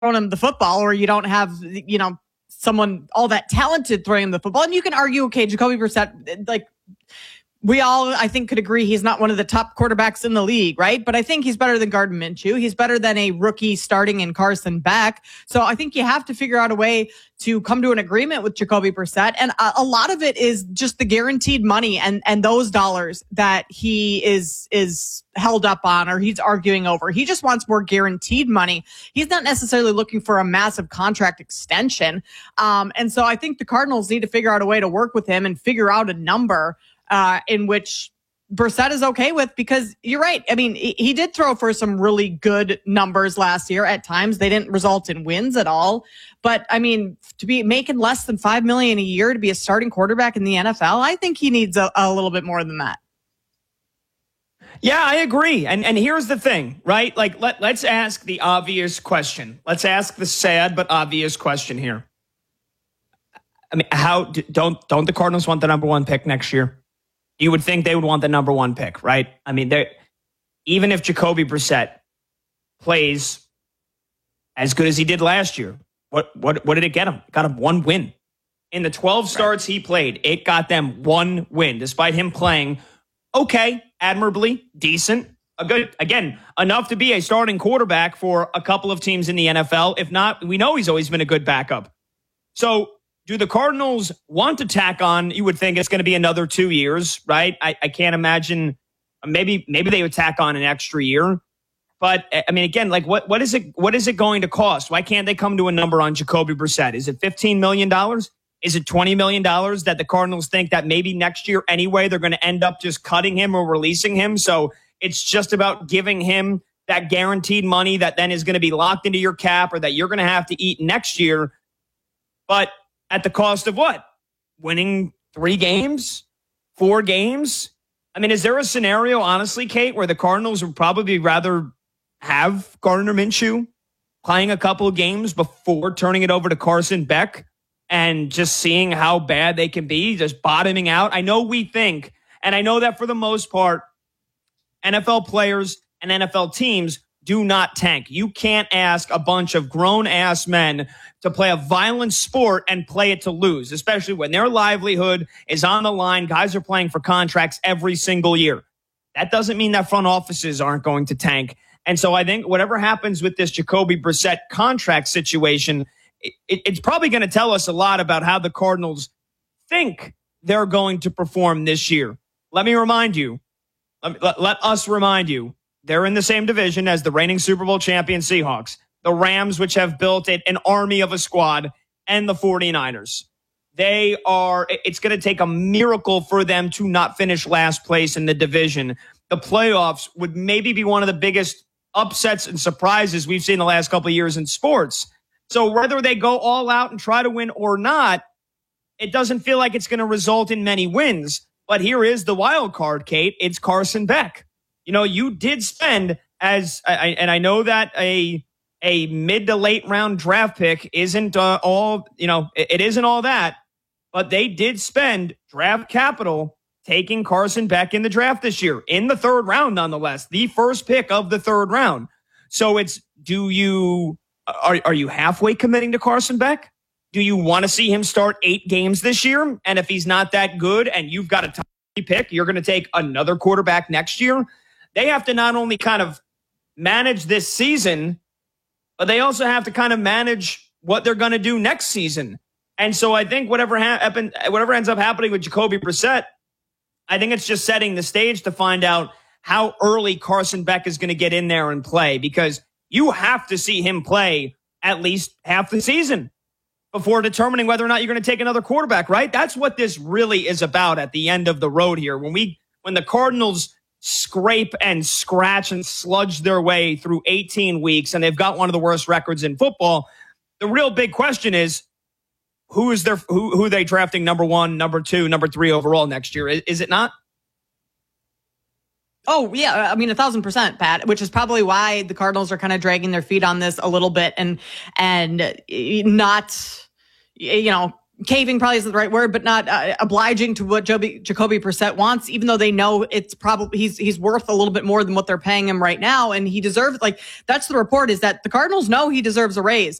throwing him the football, or you don't have, someone all that talented throwing him the football. And you can argue, okay, Jacoby Brissett, like, we all, I think, could agree he's not one of the top quarterbacks in the league, right? But I think he's better than Gardner Minshew. He's better than a rookie starting in Carson Beck. So I think you have to figure out a way to come to an agreement with Jacoby Brissett. And a lot of it is just the guaranteed money and those dollars that he is held up on, or he's arguing over. He just wants more guaranteed money. He's not necessarily looking for a massive contract extension. And so I think the Cardinals need to figure out a way to work with him and figure out a number in which Brissett is okay with, because you're right. I mean, he did throw for some really good numbers last year. At times, they didn't result in wins at all. But I mean, to be making less than $5 million a year to be a starting quarterback in the NFL, I think he needs a little bit more than that. Yeah, I agree. And here's the thing, right? Like, let's ask the obvious question. Let's ask the sad but obvious question here. I mean, don't the Cardinals want the number one pick next year? You would think they would want the number one pick, right? I mean, even if Jacoby Brissett plays as good as he did last year, what did it get him? It got him one win. In the 12 starts he played, it got them one win, despite him playing okay, admirably, decent, good, again, enough to be a starting quarterback for a couple of teams in the NFL. If not, we know he's always been a good backup. So do the Cardinals want to tack on? You would think it's going to be another 2 years, right? I can't imagine. Maybe they would tack on an extra year. But I mean, again, like what is it going to cost? Why can't they come to a number on Jacoby Brissett? Is it $15 million? Is it $20 million that the Cardinals think that maybe next year anyway they're going to end up just cutting him or releasing him? So it's just about giving him that guaranteed money that then is going to be locked into your cap, or that you're going to have to eat next year. But at the cost of what? Winning 3 games? 4 games? I mean, is there a scenario, honestly, Kate, where the Cardinals would probably rather have Gardner Minshew playing a couple of games before turning it over to Carson Beck and just seeing how bad they can be, just bottoming out? I know we think, and I know that for the most part, NFL players and NFL teams do not tank. You can't ask a bunch of grown-ass men to play a violent sport and play it to lose, especially when their livelihood is on the line. Guys are playing for contracts every single year. That doesn't mean that front offices aren't going to tank. And so I think whatever happens with this Jacoby Brissett contract situation, it's probably going to tell us a lot about how the Cardinals think they're going to perform this year. Let me remind you, let us remind you, they're in the same division as the reigning Super Bowl champion Seahawks, the Rams, which have built an army of a squad, and the 49ers. It's going to take a miracle for them to not finish last place in the division. The playoffs would maybe be one of the biggest upsets and surprises we've seen the last couple of years in sports. So whether they go all out and try to win or not, it doesn't feel like it's going to result in many wins. But here is the wild card, Kate. It's Carson Beck. You know, you did spend, and I know that a mid to late round draft pick isn't all, it isn't all that, but they did spend draft capital taking Carson Beck in the draft this year, in the 3rd round, nonetheless, the first pick of the 3rd round. So are you halfway committing to Carson Beck? Do you want to see him start 8 games this year? And if he's not that good and you've got a top pick, you're going to take another quarterback next year? They have to not only kind of manage this season, but they also have to kind of manage what they're going to do next season. And so I think whatever ends up happening with Jacoby Brissett, I think it's just setting the stage to find out how early Carson Beck is going to get in there and play, because you have to see him play at least half the season before determining whether or not you're going to take another quarterback, right? That's what this really is about at the end of the road here. When the Cardinals scrape and scratch and sludge their way through 18 weeks, and they've got one of the worst records in football, the real big question is, who are they drafting number 1, number 2, number 3 overall next year? Is it not? Oh, yeah. I mean, 1,000%, Pat, which is probably why the Cardinals are kind of dragging their feet on this a little bit and not, caving probably isn't the right word, but not obliging to what Jacoby Brissett wants, even though they know it's probably he's worth a little bit more than what they're paying him right now. And he deserves, like, that's the report, is that the Cardinals know he deserves a raise.